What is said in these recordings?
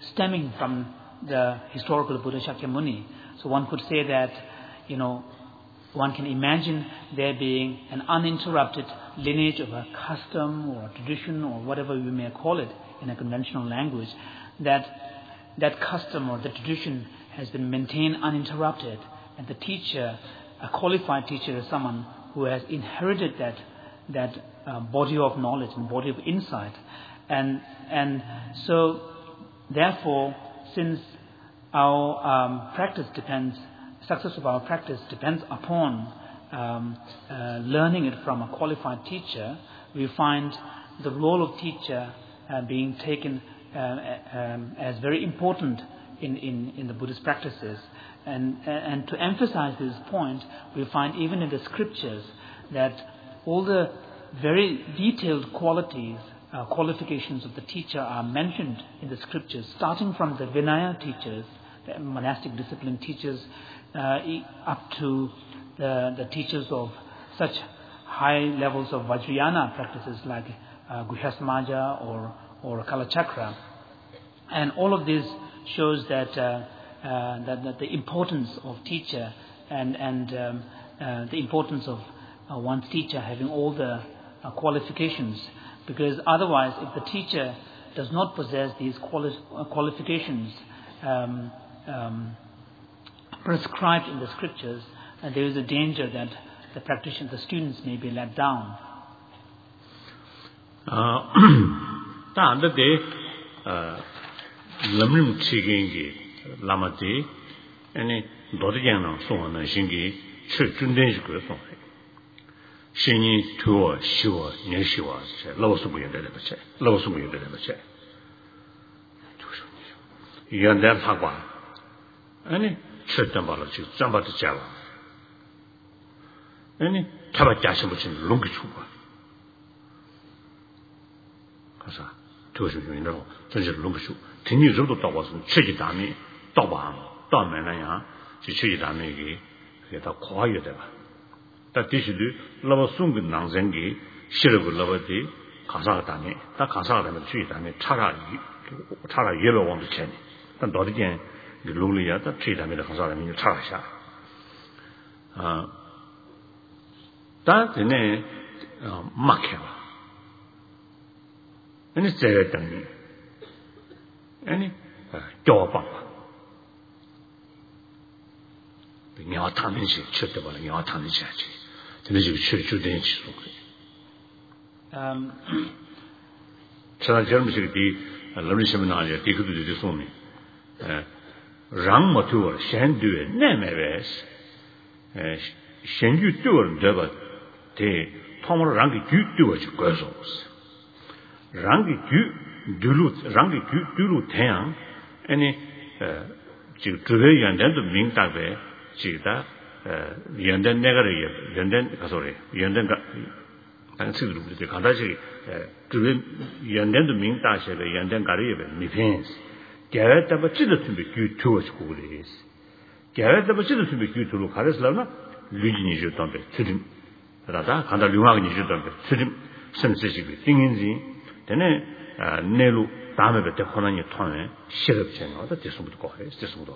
stemming from the historical Buddha Shakyamuni. So one could say that, one can imagine there being an uninterrupted lineage of a custom or a tradition or whatever we may call it in a conventional language, that custom or the tradition has been maintained uninterrupted, and the teacher, a qualified teacher, is someone who has inherited that body of knowledge and body of insight. And so, therefore, since our success of our practice depends upon learning it from a qualified teacher, we find the role of teacher being taken as very important in the Buddhist practices. And to emphasize this point, we find even in the scriptures that all the very detailed qualifications of the teacher are mentioned in the scriptures, starting from the Vinaya teachers, the monastic discipline teachers, up to the teachers of such high levels of Vajrayana practices like Guhyasamaja or Kalachakra. And all of this shows that the importance of teacher and the importance of one's teacher having all the qualifications, because otherwise, if the teacher does not possess these qualifications prescribed in the scriptures, there is a danger that the practitioners, the students, may be let down. Lamrim Chigingi Lamati, any Dodiana Sona Shingi, Chundensku Song. Shini Tua Shiva, Neshiva, Lawsubu Delebache, Lawsubu Delebache. Yandel Hagwa, any Chetamalachi, Zambata Java, any Tabajashabachin Lungichuba. Kasa, Tusu, Lungishu. 听你这都到我是吃几大米，到吧，到门那样，就吃几大米给他跨越的吧。但第时的，那么送给男人给，写了个那么的卡萨个大米，但卡萨个大米吃几大米，差了100万的钱，但到底间你努力呀，但吃几大米的卡萨大米就差了下。但是呢，没开了，那你这个等于。any 叫我爸爸，你要谈那些吃的吧，你要谈那些去，真的就去在一起说。吃了这么些的，那么什么那些，第一个就是说明，让么多先对那么为是，先去对我对吧？对，他们让给去对我去关注，让给去。让给对路太阳，这个周围原来的明大白，这个原来那个人原来他说的原来个，但是这个对，看到这周围原来的明大些的原来个人也没偏，第二他把这个准备就拖去过的意思，第二他把这个准备就拖路，看的是什么？绿你就当被确定，是吧？看到另外个你就当被确定，甚至这个定义人，但呢。Nelu Dame the Honani Tone, Shirp, that is what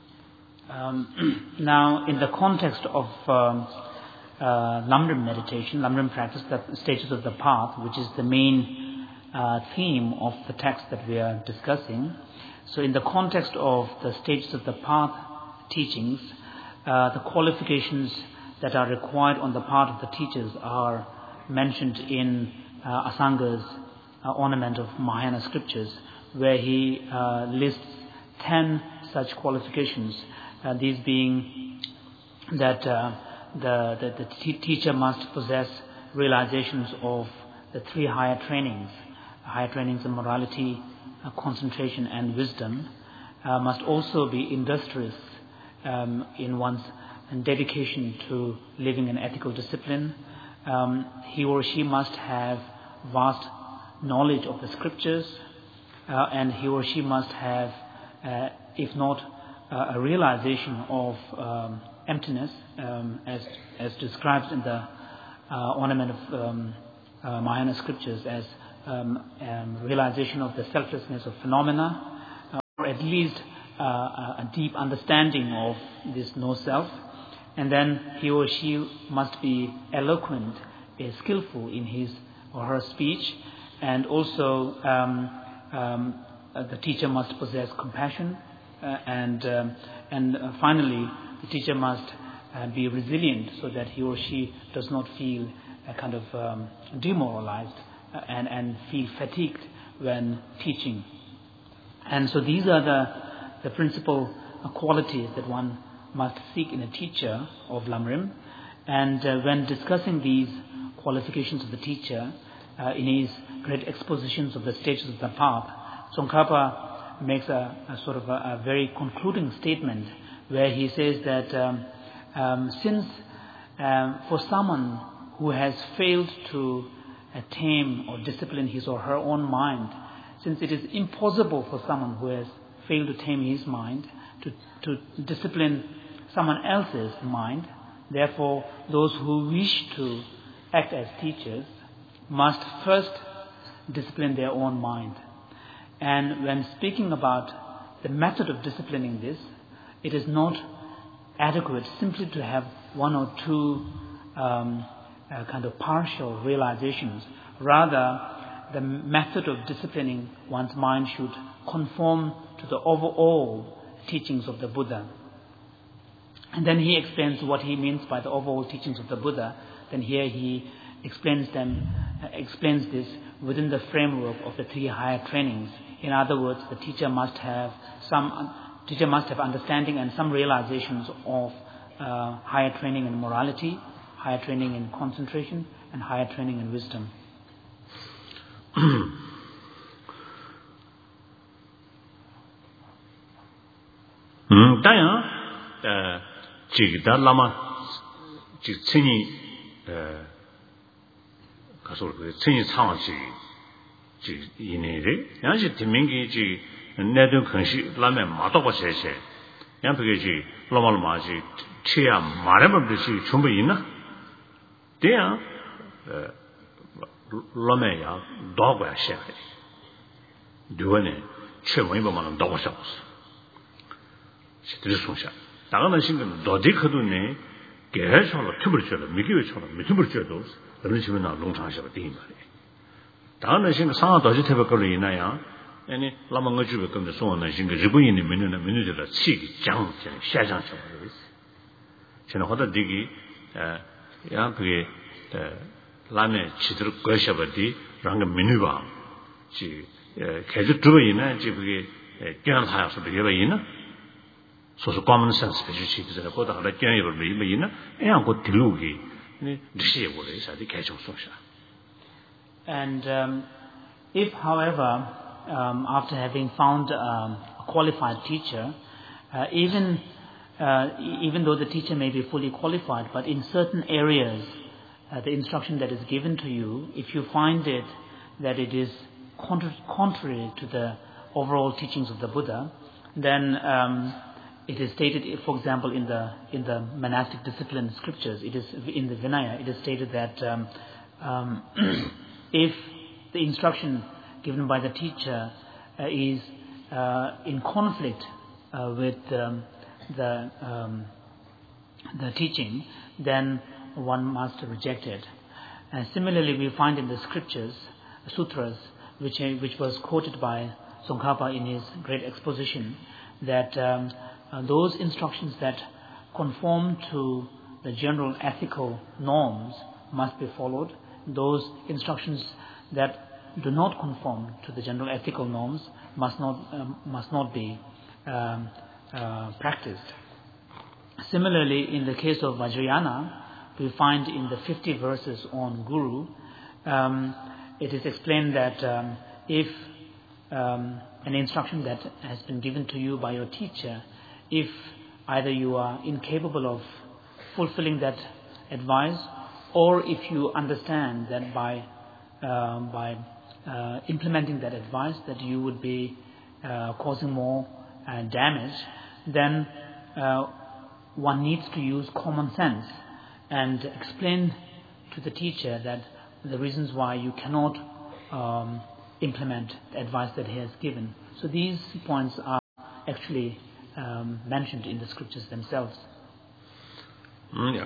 Now, in the context of Lamrim meditation, Lamrim practice, the stages of the path, which is the main theme of the text that we are discussing. So, in the context of the stages of the path teachings, the qualifications that are required on the part of the teachers are mentioned in Asanga's ornament of Mahayana scriptures, where he lists 10 such qualifications, these being that the teacher must possess realizations of the 3 higher trainings in morality, concentration and wisdom, must also be industrious in one's dedication to living an ethical discipline. He or she must have vast knowledge of the scriptures, and he or she must have, if not a realization of emptiness, as described in the ornament of Mahayana scriptures as realization of the selflessness of phenomena, or at least a deep understanding of this no-self. And then he or she must be eloquent, skillful in his or her speech, and also the teacher must possess compassion, and finally the teacher must be resilient so that he or she does not feel kind of demoralized and feel fatigued when teaching. And so these are the principal qualities that one must seek in a teacher of Lamrim. And when discussing these qualifications of the teacher in his great expositions of the stages of the path, Tsongkhapa makes a sort of a very concluding statement where he says that since for someone who has failed to tame or discipline his or her own mind, since it is impossible for someone who has failed to tame his mind to discipline someone else's mind, therefore those who wish to act as teachers must first discipline their own mind. And when speaking about the method of disciplining this, it is not adequate simply to have one or two kind of partial realizations. Rather, the method of disciplining one's mind should conform to the overall teachings of the Buddha. And then he explains what he means by the overall teachings of the Buddha. Then here he explains this within the framework of the three higher trainings. In other words, the teacher must have understanding and some realizations of higher training in morality, higher training in concentration, and higher training in wisdom. 지기다 라마 지 천이 가서 그 천이 상황시 지 이내에 양시 대명기 지 내도 근시 라면 마도고 셰셰 양벽이 지 로말마지 치야 말해버듯이 전부 있나 대야 라면야 도고야 셰 두번에 최원이보면 도고 셰었어 들으소샤 다가는 신경 너디커도네 개해서로 튜브를 쳐도 미기회처럼 미튜브를 쳐도 그런 식으로 나 농장하셔도 되는 말이에요. 다가는 신경 상하 더지 태백 걸로 인하여 아니 라망가 주베 근데 소원은 신경 일본인이 민주주의를 치기 장 샤장처럼 그랬어요. 저는 하다 되기 야 그게 라메 치들 거셔버디 랑가 민주바 지 계속 들어이나 지 그게 깨는 하야서도 여봐이나 소소 common sense 배주시 그래서 보다 하나 깨어를 매이나 그냥 그 들루기 리시에 보래 사디 계속 소샤. And if, however, after having found a qualified teacher, even though the teacher may be fully qualified, but in certain areas, the instruction that is given to you, if you find it that it is contrary to the overall teachings of the Buddha, then it is stated, for example, in the monastic discipline scriptures, it is in the Vinaya, it is stated that if the instruction given by the teacher is in conflict with the teaching, then one must reject it. And similarly, we find in the scriptures, sutras, which was quoted by Tsongkhapa in his great exposition, that those instructions that conform to the general ethical norms must be followed. Those instructions that do not conform to the general ethical norms must not be practiced. Similarly, in the case of Vajrayana, we find in the 50 verses on Guru, it is explained that if an instruction that has been given to you by your teacher, if either you are incapable of fulfilling that advice, or if you understand that by implementing that advice that you would be causing more damage, then one needs to use common sense and explain to the teacher that the reasons why you cannot implement the advice that he has given. So these points are actually mentioned in the scriptures themselves. Yeah.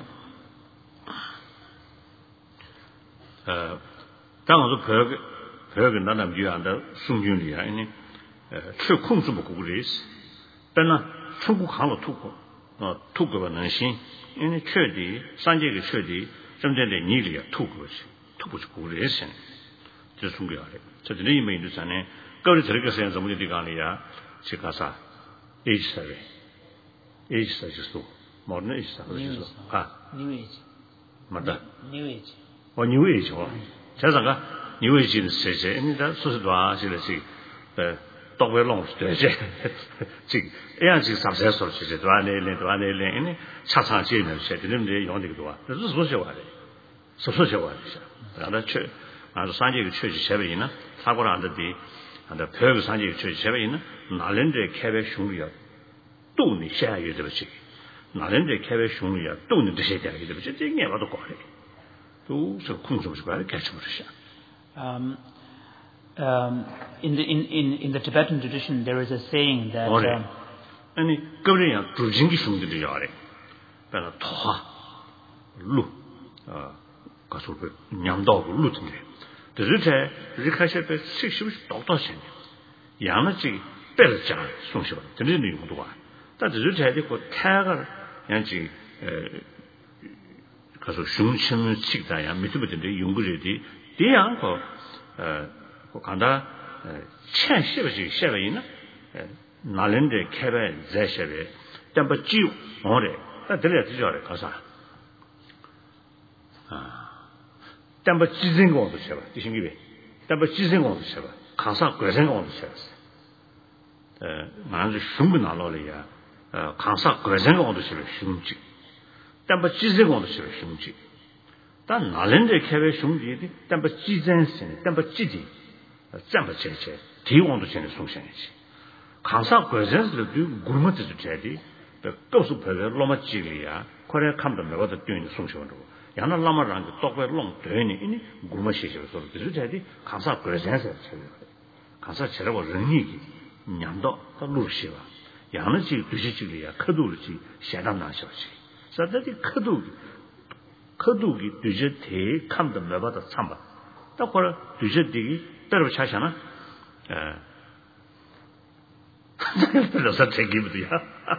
当然是벽에 나는 비한다 숨균이야. 아니 출控制不过来是。但呢出国行了吐过能行。因为确定三节个确定真正的你里吐过去过来是。这是重要的。这里里面就是呢，搞的这个实际上怎么的地方里呀？去干啥 ？Age 就是说，毛的 age 就是说啊 ，New Age， 没得 New Age， 哦 New Age 哦，加上个 New Age 的谁谁，你这说实话，现在是到位弄对些，这个一样是30岁说起的，多少年，因为恰长些呢，现在人们用这个多，这是说实话的，说实话的些，让他去。按照三节个确实700人呢，他过来的按照100个三节个确实700人呢，哪人在开发兄弟啊，都能下月对不起，哪人在开发兄弟啊，都能这些点对不起，这眼巴都搞的，都是控制不出来的，开始不是想。 In the Tibetan tradition, there is a saying that. 那你个人样主经的兄弟的要的，把它拖路告诉个娘道个路的。这是在日开始被谁是到现在，养了这带着家送小，这里内容多啊。但这是在这个开个养这可说雄亲气的呀，没这么的用过这的，这样个我看到欠些不是下边呢，哪人的开办在下边，但不只有我的，那这里只叫的搞啥啊？但不基层工作去吧，就行个呗。但不基层工作去吧，扛上管层工作去了。俺是兄弟拿老了呀，扛上管层工作去了兄弟，但不基层工作去了兄弟。但哪人在开发兄弟的，但不基层性，但不基地，暂不解决，提工作去了送上去。扛上管层是对我们这是在的，告诉朋友老么几里啊，快点看不到美国的对你送上路。让他那么让多块弄对呢，因为我们学习的时候，就是在的看啥国产才吃的，看啥吃了我人力的，娘到路西吧，让那些对些这里啊，刻度的去相当难小气，所以这的刻度的对些题看不到没办法唱吧，到后来对些题带入恰想了，老是太给不对呀，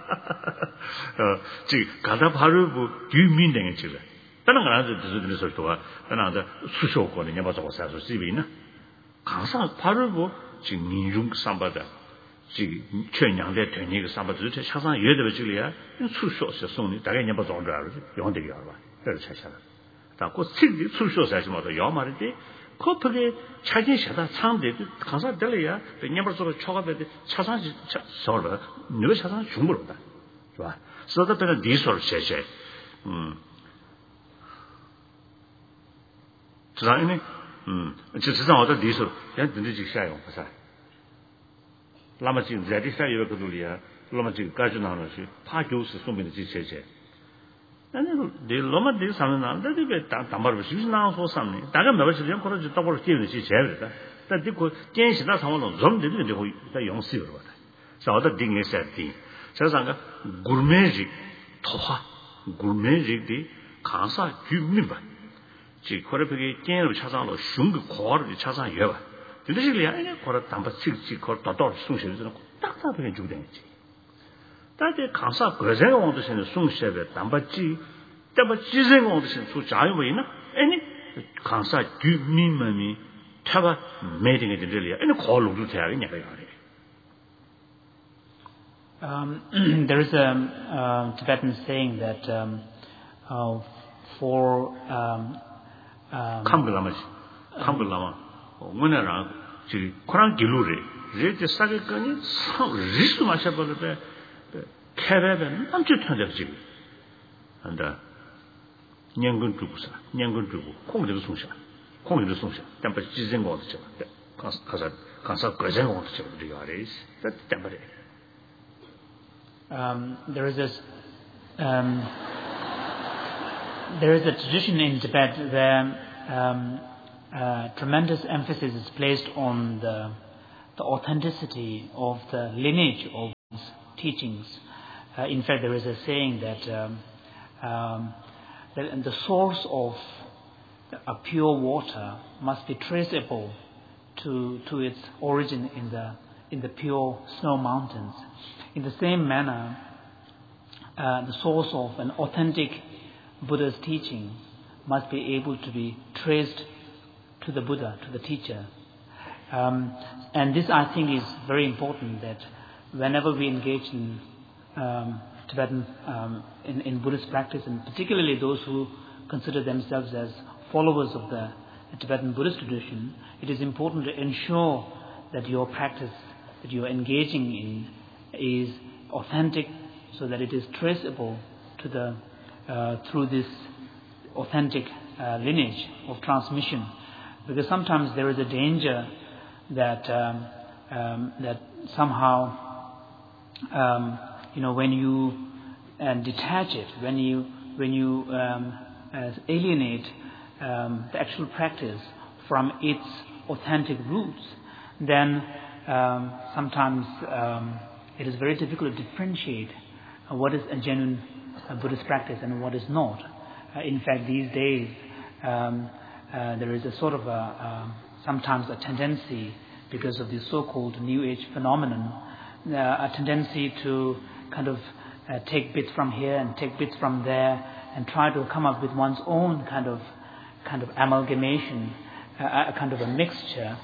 这刚才爬入不居民那个去了。当然，俺这是说多，当然这出效果的，你把这个30岁呢，扛上爬入不就民用上班的，这全娘的团那个上班，就是在车上有的这里啊，出效是送的，大概你把装出来了，用这个了吧，这是拆下来。但过这个出效是什么的，要么的，可不给车间下的厂的，扛上得了呀，你把这个车个的车上去少了，你个车上全部了的，是吧？所以它变成地少了些，至少因为，就至少我在地手，像真的就下用不是？那么就在这下游个度里啊，那么就感觉上了去，怕就是说明的这些。那个那么这上面呢，那这个当不了，就是哪说上面，大概没有时间可能就到不了电视去解决的，但这个电视那上面弄，人的就会在用手了吧？少的定也是定，加上个古美人，桃花古美人的看上就明白。这可能被电路插上了，胸个宽的插上药吧，就这些两个可能当不这可达到送学的这种大部分就等于这，但在抗上个人的网络现在送学的当不基层网络现在做加油为呢，你抗上就明明他把没定的这里，你考路都太个那个样的。There is a Tibetan saying that for 看不了嘛，我那让就可能记录的，人家三个个人上日数嘛，下边的开发的，那就穿在这里，年根主顾是吧？年根主顾，空就是送下，但不基层工资去了，看啥个人工资去了，这样的，这但不的。 There is a tradition in Tibet where tremendous emphasis is placed on the authenticity of the lineage of teachings. In fact, there is a saying that the source of a pure water must be traceable to its origin in the pure snow mountains. In the same manner, the source of an authentic Buddha's teaching must be able to be traced to the Buddha, to the teacher. And this, I think, is very important, that whenever we engage in Tibetan in Buddhist practice, and particularly those who consider themselves as followers of the Tibetan Buddhist tradition, it is important to ensure that your practice that you are engaging in is authentic, so that it is traceable to through this authentic lineage of transmission. Because sometimes there is a danger that that somehow when you detach it, when you alienate the actual practice from its authentic roots, then sometimes it is very difficult to differentiate what is a genuine Buddhist practice and what is not. In fact, these days there is a sort of sometimes a tendency, because of the so-called New Age phenomenon, a tendency to kind of take bits from here and take bits from there and try to come up with one's own kind of amalgamation, a kind of a mixture,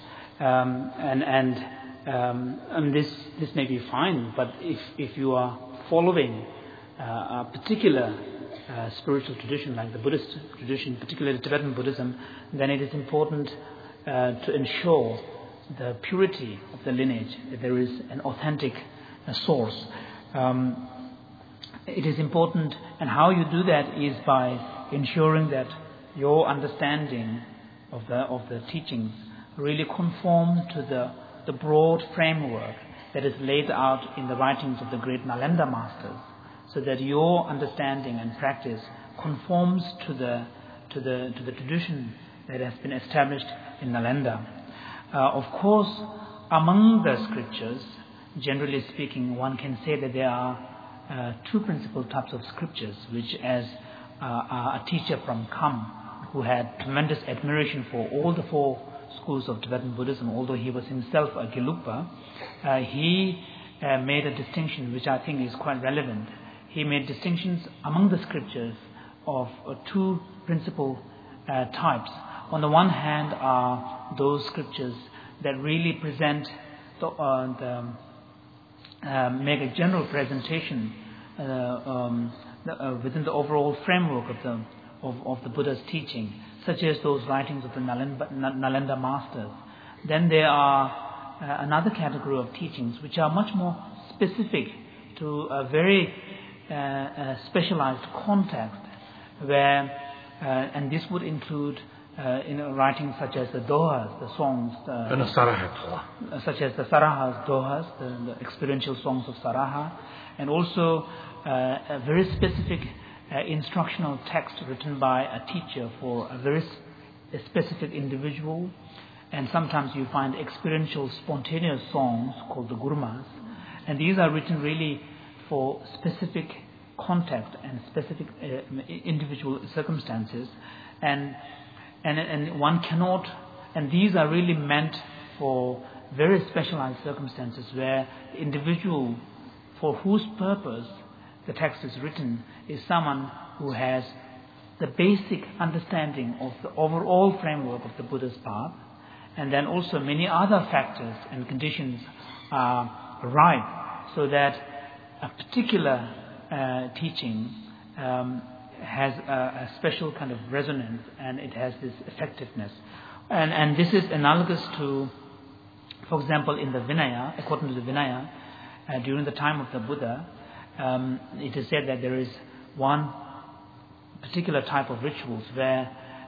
and this may be fine, but if you are following a particular spiritual tradition like the Buddhist tradition, particularly Tibetan Buddhism, then it is important to ensure the purity of the lineage, that there is an authentic source. It is important, and how you do that is by ensuring that your understanding of the teachings really conform to the broad framework that is laid out in the writings of the great Nalanda masters, so that your understanding and practice conforms to the tradition that has been established in Nalanda. Of course, among the scriptures, generally speaking, one can say that there are two principal types of scriptures, which, as a teacher from Kham, who had tremendous admiration for all the four schools of Tibetan Buddhism, although he was himself a Gelugpa, he made a distinction which I think is quite relevant. He made distinctions among the scriptures of two principal types. On the one hand are those scriptures that really present make a general presentation within the overall framework of the Buddha's teaching, such as those writings of the Nalanda masters. Then there are another category of teachings which are much more specific to a very specialized context, where and this would include writings such as the dohas, the songs, such as the Sarahas dohas, the experiential songs of Saraha, and also a very specific instructional text written by a teacher for a very specific individual. And sometimes you find experiential spontaneous songs called the gurmas, and these are written really for specific context and specific individual circumstances, and one cannot, and these are really meant for very specialized circumstances where the individual for whose purpose the text is written is someone who has the basic understanding of the overall framework of the Buddha's path, and then also many other factors and conditions are ripe so that a particular teaching has a special kind of resonance, and it has this effectiveness. And this is analogous to, for example, in the Vinaya, according to the Vinaya, during the time of the Buddha, it is said that there is one particular type of rituals where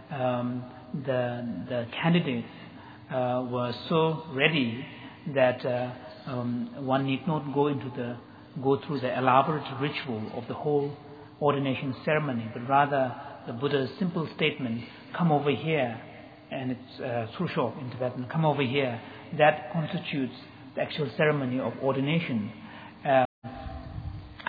the candidates were so ready that one need not go through the elaborate ritual of the whole ordination ceremony, but rather the Buddha's simple statement, "Come over here," and it's Sushok in Tibetan, "Come over here," that constitutes the actual ceremony of ordination.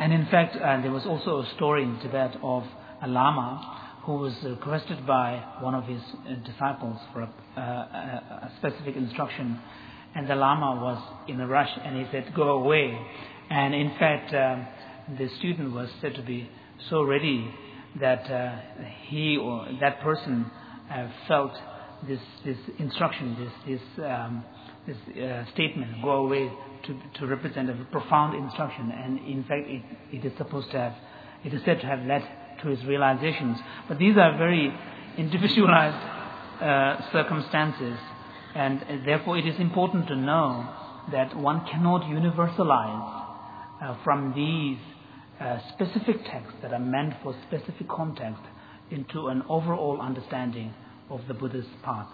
And in fact, there was also a story in Tibet of a Lama who was requested by one of his disciples for a specific instruction, and the Lama was in a rush and he said, "Go away." And in fact, the student was said to be so ready that he or that person felt this instruction, this statement, "Go away," to represent a profound instruction, and in fact it is said to have led to his realizations. But these are very individualized circumstances, and therefore it is important to know that one cannot universalize from these specific texts that are meant for specific context into an overall understanding of the Buddhist path.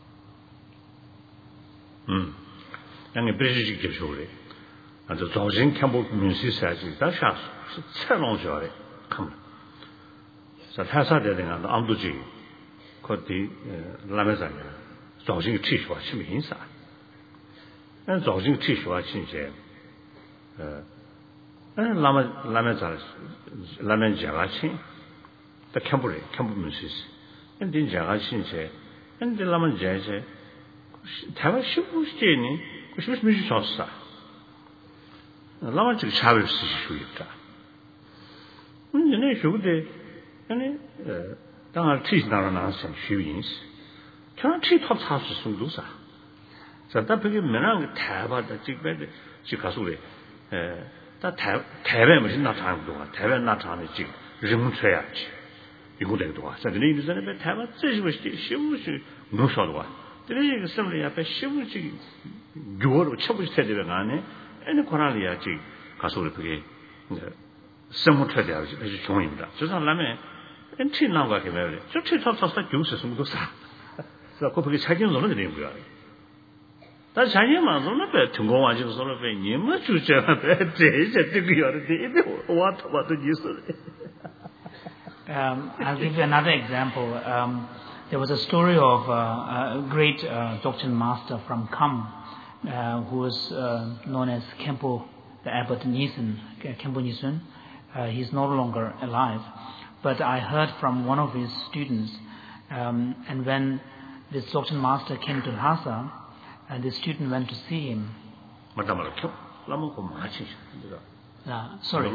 양의 브리지 기초래. 아주 정신 캠프 민시사지 다샤 철롱저래. 컴. 자 타사되는 거 암도지. 거기 라메사냐. 정신 티슈와 심인사. 난 정신 티슈와 신체. 라메자 라멘자가치. 다 캠프 민시스. 근데 자가 신체. 근데 라멘자제台湾是不是呢？是不是没去尝试啊？那么这个差别是属于的。人家说的，当然提当然拿想学认识，像提他差是速度啥？在那边没那个台湾的这边的就告诉的，但台湾不是那差不多啊，台湾那差的这个人才啊去，有那个多啊，在这里在那边台湾这是不是能说的话？这个什么呀？把修这个药了，吃不起这个呢？那可能呀，这告诉的这个生活条件是穷人的，就像那边听那个给没有的，就听他就是什么都啥，是吧？可不可以财经做那个人不要的？但财经嘛，做那边通过完就说了呗，你们就这样呗，这个要的，我都你说的。 I'll give you another example. There was a story of a great Dzogchen master from Kham, who was known as Khenpo, the Abbot Nyisen, Khenpo Nyisen. He's no longer alive, but I heard from one of his students, and when this Dzogchen master came to Lhasa, the student went to see him. Sorry.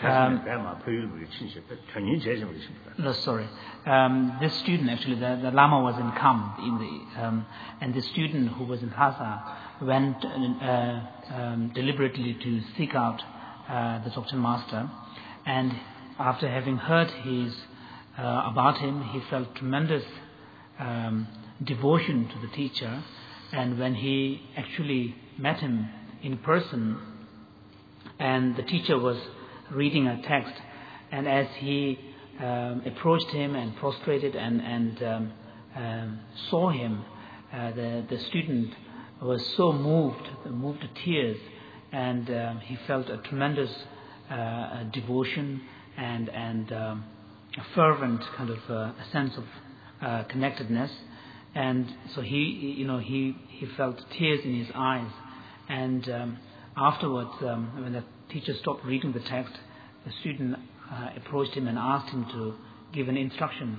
No, sorry. This student, actually, the Lama was in Kham, and the student who was in Lhasa went deliberately to seek out the Dzogchen master, and after having heard about him, he felt tremendous devotion to the teacher, and when he actually met him in person, and the teacher was reading a text, and as he approached him and prostrated and saw him, the student was so moved to tears, and he felt a tremendous devotion and a fervent kind of a sense of connectedness, and so he felt tears in his eyes, and afterwards, when the teacher stopped reading the text, the student approached him and asked him to give an instruction,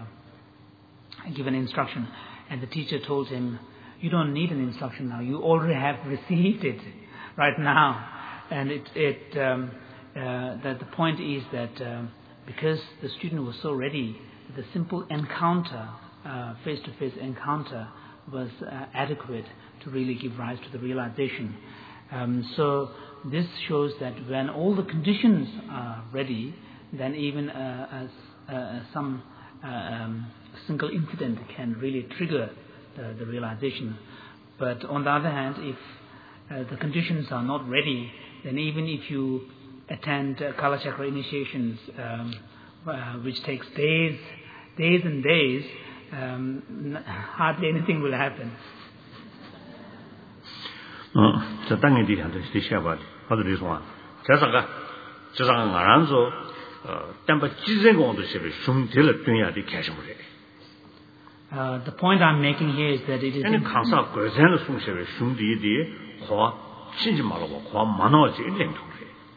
and the teacher told him, "You don't need an instruction now. You already have received it right now." And that the point is that because the student was so ready, the simple encounter, face-to-face encounter, was adequate to really give rise to the realization. So this shows that when all the conditions are ready, then even some single incident can really trigger the realization. But on the other hand, if the conditions are not ready, then even if you attend Kala Chakra initiations, which takes days and days, hardly anything will happen. 这当然的很多的想法的，或者你说啊，这上俺让说，但把基层工作是被兄弟了重要的开始不来。 The point I'm making here is that it is. 你看啥国产的送些被兄弟的和亲戚马路和马脑子一连通的。